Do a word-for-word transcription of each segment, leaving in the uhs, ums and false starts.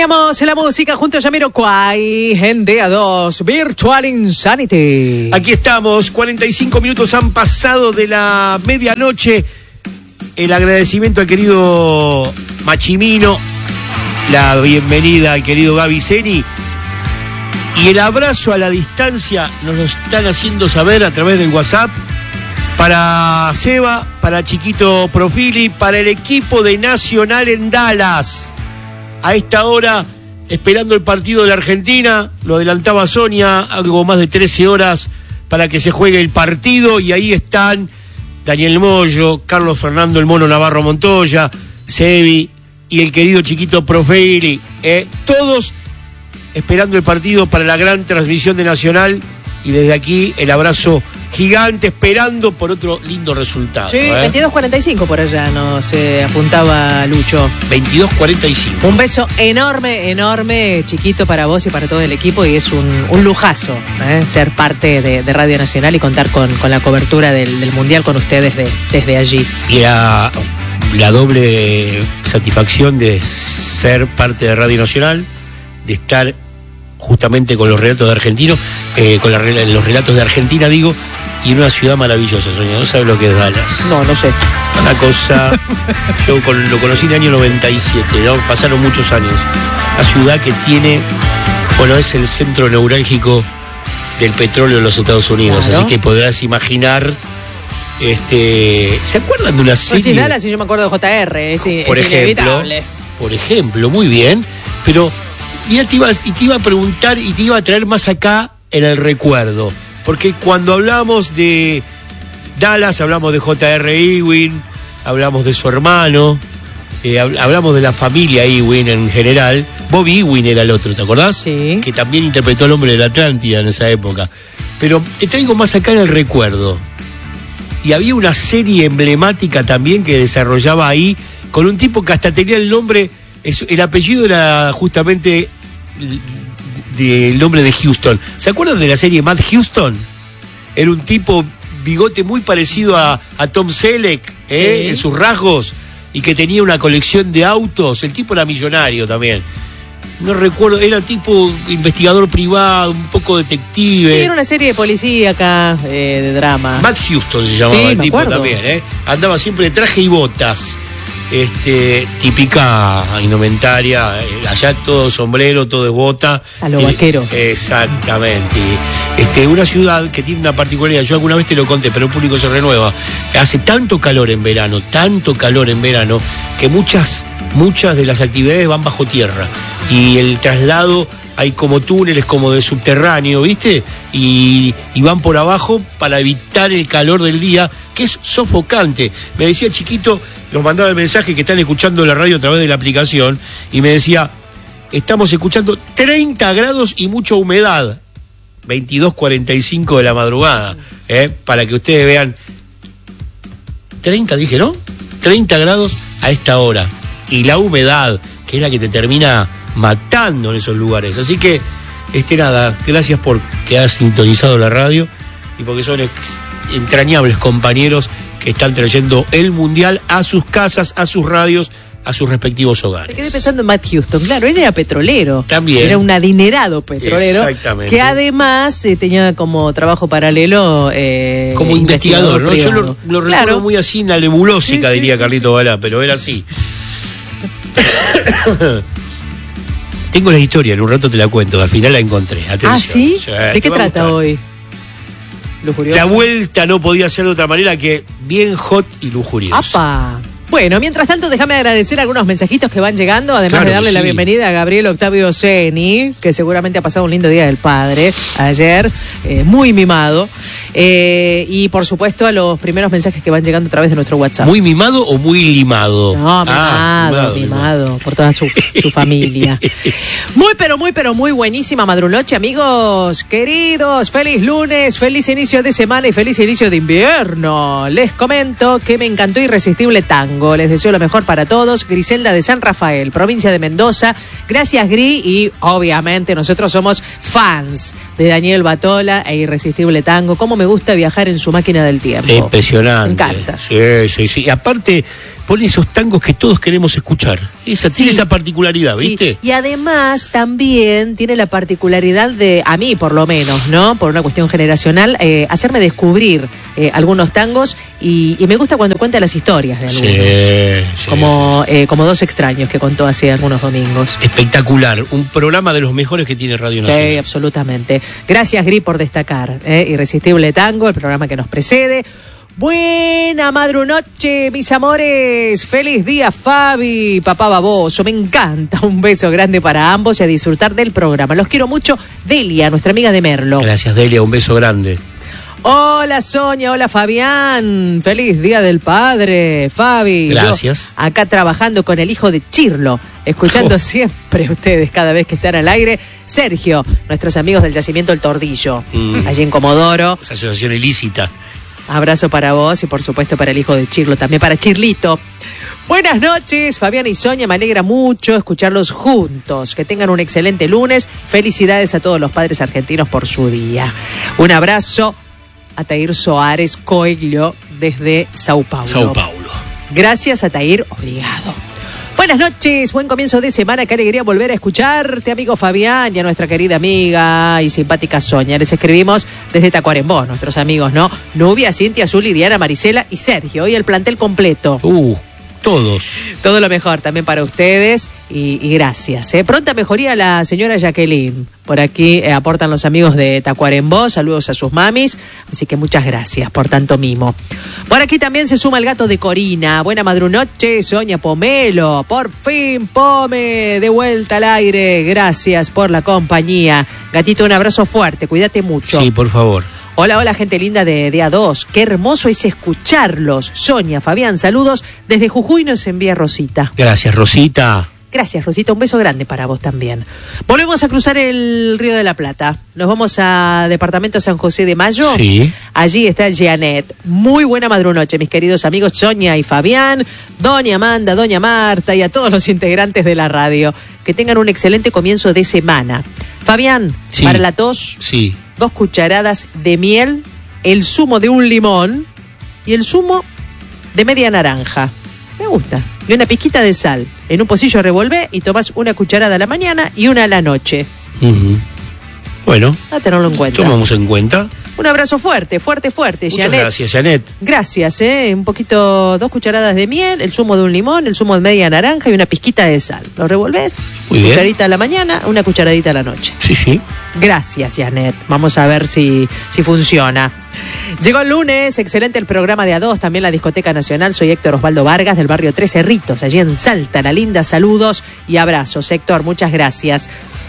Teníamos la música junto a Jamiroquai en D A dos, Virtual Insanity. Aquí estamos, cuarenta y cinco minutos han pasado de la medianoche. El agradecimiento al querido Machimino, la bienvenida al querido Gaby Zeni y el abrazo a la distancia nos lo están haciendo saber a través del WhatsApp para Seba, para Chiquito Profili, para el equipo de Nacional en Dallas. A esta hora, esperando el partido de la Argentina, lo adelantaba Sonia, algo más de trece horas para que se juegue el partido, y ahí están Daniel Moyo, Carlos Fernando el Mono Navarro Montoya, Sebi y el querido Chiquito Profili, eh, todos esperando el partido para la gran transmisión de Nacional, y desde aquí el abrazo gigante, esperando por otro lindo resultado. Sí, ¿eh? veintidós cuarenta y cinco por allá nos eh, apuntaba Lucho. veintidós cuarenta y cinco. Un beso enorme, enorme, Chiquito, para vos y para todo el equipo, y es un, un lujazo ¿eh? ser parte de, de Radio Nacional y contar con, con la cobertura del, del Mundial con ustedes de, desde allí. Y la, la doble satisfacción de ser parte de Radio Nacional, de estar justamente con los relatos de Argentino, eh, con la, los relatos de Argentina, digo, y en una ciudad maravillosa, Sonia. ¿No sabes lo que es Dallas? No, no sé. Una cosa, yo con, lo conocí en el año noventa y siete, ¿no? Pasaron muchos años. Una ciudad que tiene, bueno, es el centro neurálgico del petróleo de los Estados Unidos, claro. Así que podrás imaginar, este, ¿se acuerdan de una serie? Pues sí, Dallas, y yo me acuerdo de J R, es, por es ejemplo, inevitable. Por ejemplo, muy bien, pero mira, te iba, y te iba a preguntar y te iba a traer más acá en el recuerdo, porque cuando hablamos de Dallas, hablamos de J R Ewing, hablamos de su hermano, eh, hablamos de la familia Ewing en general. Bobby Ewing era el otro, ¿te acordás? Sí. Que también interpretó al hombre de la Atlántida en esa época. Pero te traigo más acá en el recuerdo. Y había una serie emblemática también que desarrollaba ahí, con un tipo que hasta tenía el nombre, el apellido era justamente del nombre de Houston. ¿Se acuerdan de la serie Matt Houston? Era un tipo bigote muy parecido a, a Tom Selleck, ¿eh? Sí. En sus rasgos, y que tenía una colección de autos. El tipo era millonario también. No recuerdo, era tipo investigador privado, un poco detective. Sí, era una serie de policía acá, eh, de drama. Matt Houston se llamaba, sí, el tipo acuerdo. También, ¿eh? Andaba siempre de traje y botas. Este, típica indumentaria, allá todo sombrero, todo de bota. A lo vaquero. Exactamente. Este, una ciudad que tiene una particularidad, yo alguna vez te lo conté, pero el público se renueva. Hace tanto calor en verano, tanto calor en verano, que muchas, muchas de las actividades van bajo tierra. Y el traslado, hay como túneles, como de subterráneo, ¿viste? Y, y van por abajo para evitar el calor del día, que es sofocante. Me decía Chiquito, nos mandaba el mensaje que están escuchando la radio a través de la aplicación, y me decía, estamos escuchando treinta grados y mucha humedad, veintidós cuarenta y cinco de la madrugada, ¿eh? Para que ustedes vean, treinta dije, ¿no? treinta grados a esta hora, y la humedad, que es la que te termina matando en esos lugares. Así que, este nada, gracias por que has sintonizado la radio, y porque son ex- entrañables compañeros que están trayendo el Mundial a sus casas, a sus radios, a sus respectivos hogares. Me quedé pensando en Matt Houston. Claro, él era petrolero. También. Era un adinerado petrolero. Exactamente. Que además eh, tenía como trabajo paralelo eh, como investigador, ¿no? Yo lo, lo recuerdo claro. muy así, en la nebulósica, sí, diría sí, Carlito Balá, pero era así. Tengo la historia, en un rato te la cuento, al final la encontré. Atención. ¿Ah, sí? O sea, ¿de qué trata gustar. hoy? Lujurioso. La vuelta no podía ser de otra manera que bien hot y lujuriosa. ¡Apa! Bueno, mientras tanto, déjame agradecer algunos mensajitos que van llegando, además claro de darle sí. la bienvenida a Gabriel Octavio Zeni, que seguramente ha pasado un lindo día del padre ayer, eh, muy mimado. Eh, y por supuesto a los primeros mensajes que van llegando a través de nuestro WhatsApp. ¿Muy mimado o muy limado? No, mimado, ah, mimado, mimado, por toda su, su familia. Muy, pero muy, pero muy buenísima madruloche, amigos queridos. Feliz lunes, feliz inicio de semana y feliz inicio de invierno. Les comento que me encantó Irresistible Tango. Les deseo lo mejor para todos. Griselda de San Rafael, provincia de Mendoza. Gracias, Gri. Y obviamente nosotros somos fans de Daniel Batola e Irresistible Tango. ¿Cómo me gusta viajar en su máquina del tiempo? Impresionante. Me encanta. Sí, sí, sí. Y aparte, pone esos tangos que todos queremos escuchar. Esa, sí. Tiene esa particularidad, ¿viste? Sí. Y además también tiene la particularidad de, a mí por lo menos, ¿no? Por una cuestión generacional, eh, hacerme descubrir eh, algunos tangos y, y me gusta cuando cuenta las historias de algunos. Sí, sí. Como, eh, como Dos extraños que contó hace algunos domingos. Espectacular, un programa de los mejores que tiene Radio Nacional. Sí, absolutamente. Gracias, Gri, por destacar. ¿eh? Irresistible Tango, el programa que nos precede. Buena madrunoche, mis amores. Feliz día, Fabi, papá baboso. Me encanta. Un beso grande para ambos y a disfrutar del programa. Los quiero mucho. Delia, nuestra amiga de Merlo. Gracias, Delia. Un beso grande. Hola, Sonia. Hola, Fabián. Feliz día del padre, Fabi. Gracias. Yo acá trabajando con el hijo de Chirlo, escuchando oh. siempre ustedes cada vez que están al aire. Sergio, nuestros amigos del Yacimiento El Tordillo, mm. allí en Comodoro. Esa asociación ilícita. Abrazo para vos y por supuesto para el hijo de Chirlo, también para Chirlito. Buenas noches, Fabián y Sonia, me alegra mucho escucharlos juntos. Que tengan un excelente lunes. Felicidades a todos los padres argentinos por su día. Un abrazo a Tair Soares Coelho desde Sao Paulo. Sao Paulo. Gracias a Tair, obrigado. Buenas noches, buen comienzo de semana, qué alegría volver a escucharte, amigo Fabián, y a nuestra querida amiga y simpática Sonia. Les escribimos desde Tacuarembó, nuestros amigos, ¿no? Nubia, Cintia, Zuli, Diana, Marisela y Sergio, y el plantel completo. Uh, todos. Todo lo mejor también para ustedes y, y gracias. ¿eh? Pronta mejoría a la señora Jacqueline. Por aquí eh, aportan los amigos de Tacuarembó, saludos a sus mamis, así que muchas gracias por tanto mimo. Por aquí también se suma el gato de Corina. Buena madrunoche, Sonia Pomelo. Por fin, Pome, de vuelta al aire. Gracias por la compañía. Gatito, un abrazo fuerte, cuídate mucho. Sí, por favor. Hola, hola, gente linda de, de A dos. Qué hermoso es escucharlos. Sonia, Fabián, saludos. Desde Jujuy nos envía Rosita. Gracias, Rosita. Gracias, Rosita. Un beso grande para vos también. Volvemos a cruzar el Río de la Plata. Nos vamos a Departamento San José de Mayo. Sí. Allí está Janet. Muy buena madrunoche, mis queridos amigos Sonia y Fabián, doña Amanda, doña Marta y a todos los integrantes de la radio. Que tengan un excelente comienzo de semana. Fabián, sí. Para la tos, sí. Dos cucharadas de miel, el zumo de un limón y el zumo de media naranja. Me gusta. Y una pizquita de sal. En un pocillo revolvé y tomás una cucharada a la mañana y una a la noche. Uh-huh. Bueno. A tenerlo en cuenta. Tomamos en cuenta. Un abrazo fuerte, fuerte, fuerte, Muchas Janet. gracias, Janet. Gracias, ¿eh? Un poquito, dos cucharadas de miel, el zumo de un limón, el zumo de media naranja y una pizquita de sal. ¿Lo revolvés? Muy bien. Cucharadita a la mañana, una cucharadita a la noche. Sí, sí. Gracias, Janet. Vamos a ver si, si funciona. Llegó el lunes, excelente el programa de A dos, también la Discoteca Nacional. Soy Héctor Osvaldo Vargas del barrio Tres Cerritos, allí en Salta, la linda. Saludos y abrazos, Héctor, muchas gracias.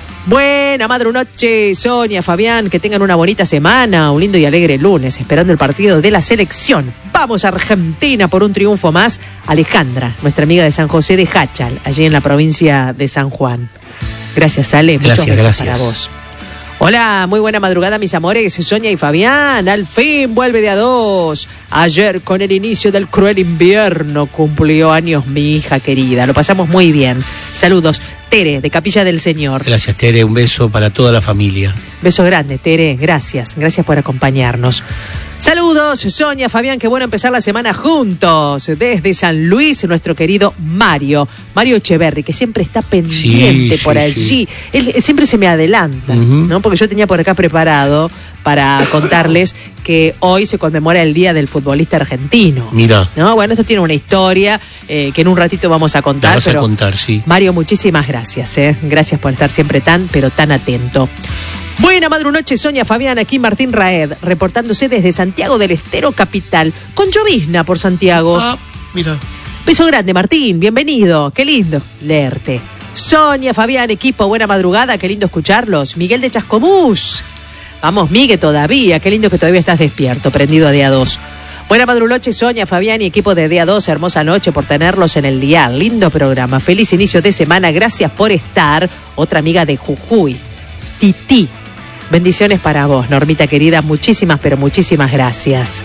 Buena madrunoche, Sonia, Fabián, que tengan una bonita semana, un lindo y alegre lunes, esperando el partido de la selección. Vamos a Argentina por un triunfo más. Alejandra, nuestra amiga de San José de Hachal, allí en la provincia de San Juan. Gracias, Ale, muchos gracias, besos gracias. para vos. Hola, muy buena madrugada, mis amores, Sonia y Fabián, al fin vuelve de A dos. Ayer, con el inicio del cruel invierno, cumplió años mi hija querida, lo pasamos muy bien. Saludos, Tere, de Capilla del Señor. Gracias, Tere, un beso para toda la familia. Beso grande, Tere, gracias, gracias por acompañarnos. Saludos, Sonia, Fabián, qué bueno empezar la semana juntos. Desde San Luis, nuestro querido Mario, Mario Echeverri, que siempre está pendiente sí, por sí, allí. Sí. Él, él siempre se me adelanta, uh-huh. ¿no? Porque yo tenía por acá preparado para contarles que hoy se conmemora el Día del Futbolista Argentino. Mira. ¿No? Bueno, esto tiene una historia eh, que en un ratito vamos a contar. La vas pero a contar, sí. Mario, muchísimas gracias. ¿eh? Gracias por estar siempre tan, pero tan atento. Buena madrunoche, Sonia, Fabián, aquí Martín Raed, reportándose desde Santiago del Estero Capital, con llovizna por Santiago. Ah, mira. Beso grande, Martín, bienvenido, qué lindo leerte. Sonia, Fabián, equipo, buena madrugada, qué lindo escucharlos. Miguel de Chascomús. Vamos, Miguel, todavía, qué lindo que todavía estás despierto, prendido a D A dos. Buena madrunoche, Sonia, Fabián y equipo de D A dos, hermosa noche por tenerlos en el día. Lindo programa, feliz inicio de semana, gracias por estar. Otra amiga de Jujuy, Titi. Bendiciones para vos, Normita querida, muchísimas, pero muchísimas gracias.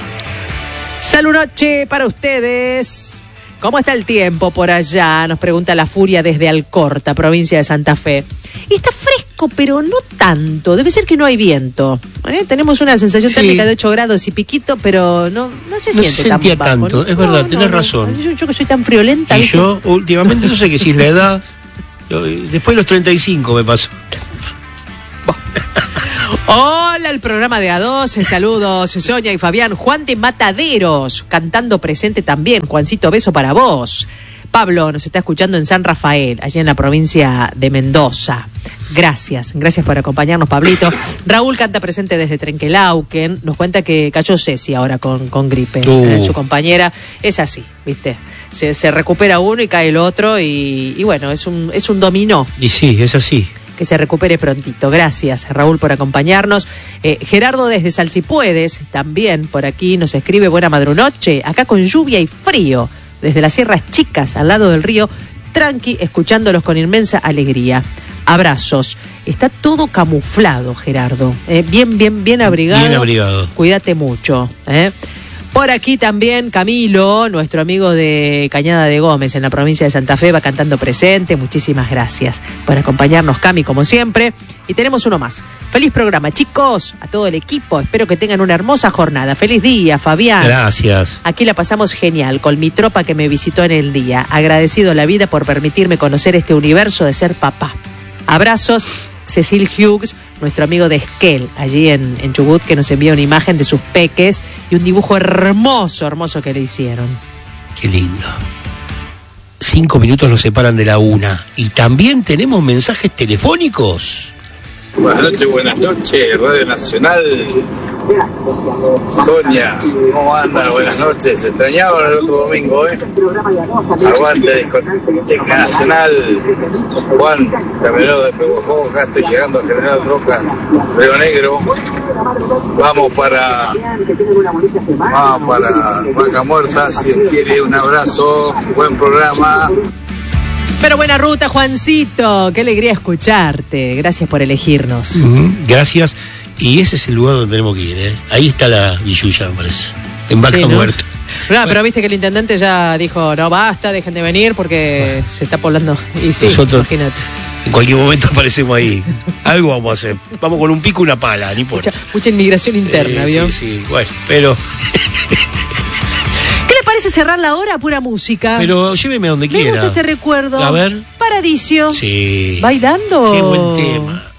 Salud noche para ustedes. ¿Cómo está el tiempo por allá? Nos pregunta la Furia desde Alcorta, provincia de Santa Fe. Y está fresco, fresco, pero no tanto. Debe ser que no hay viento. ¿eh? Tenemos una sensación Sí. térmica de ocho grados y piquito, pero no, no se No siente se tan sentía bajo, tanto, ¿no? es verdad, No, tenés no, no. razón. Yo, yo que soy tan friolenta. Y ¿viste? yo, últimamente, no sé qué si es la edad. lo- Después de los treinta y cinco me pasó. Hola, el programa de A doce, saludos, Sonia y Fabián. Juan de Mataderos, cantando presente también. Juancito, beso para vos. Pablo nos está escuchando en San Rafael, allá en la provincia de Mendoza. Gracias, gracias por acompañarnos, Pablito. Raúl canta presente desde Trenquelauquen. Nos cuenta que cayó Ceci ahora con, con gripe. Uh. eh, su compañera. Es así, ¿viste? Se, se recupera uno y cae el otro y, y bueno, es un, es un dominó. Y sí, es así. Que se recupere prontito. Gracias, Raúl, por acompañarnos. Eh, Gerardo desde Salsipuedes, también por aquí nos escribe buena madrunoche, acá con lluvia y frío, desde las Sierras Chicas, al lado del río, tranqui, escuchándolos con inmensa alegría. Abrazos. Está todo camuflado, Gerardo. Eh, bien, bien, bien abrigado. Bien abrigado. Cuídate mucho. ¿eh? Por aquí también Camilo, nuestro amigo de Cañada de Gómez, en la provincia de Santa Fe, va cantando presente. Muchísimas gracias por acompañarnos, Cami, como siempre. Y tenemos uno más. Feliz programa, chicos, a todo el equipo. Espero que tengan una hermosa jornada. Feliz día, Fabián. Gracias. Aquí la pasamos genial, con mi tropa que me visitó en el día. Agradecido a la vida por permitirme conocer este universo de ser papá. Abrazos, Cecil Hughes, nuestro amigo de Esquel, allí en, en Chubut, que nos envía una imagen de sus peques y un dibujo hermoso, hermoso que le hicieron. Qué lindo. Cinco minutos nos separan de la una. Y también tenemos mensajes telefónicos. Buenas noches, buenas noches, Radio Nacional. Sonia, ¿cómo andan? Buenas noches. Se extrañaron el otro domingo, ¿eh? Aguante, Discoteca Nacional. Juan, camionero de Pehuajó, acá estoy llegando a General Roca, Río Negro. Vamos para. Vamos para Vaca Muerta, si Dios quiere, un abrazo, buen programa. Pero buena ruta, Juancito. Qué alegría escucharte. Gracias por elegirnos. Ujú, gracias. Y ese es el lugar donde tenemos que ir, ¿eh? Ahí está la Villuya, me parece. En Vaca Sí, ¿no? Muerta. No, bueno. Pero viste que el intendente ya dijo, no, basta, dejen de venir porque bueno. se está poblando. Y sí, nosotros, imagínate. En cualquier momento aparecemos ahí. Algo vamos a hacer. Vamos con un pico y una pala, ni importa. Mucha, mucha inmigración interna, sí, ¿vio? Sí, sí, bueno, pero... ¿Qué le parece cerrar la hora a pura música? Pero lléveme a donde Me quiera. gusta este recuerdo. A ver. Paradiso. Sí. ¿Bailando? Qué buen tema.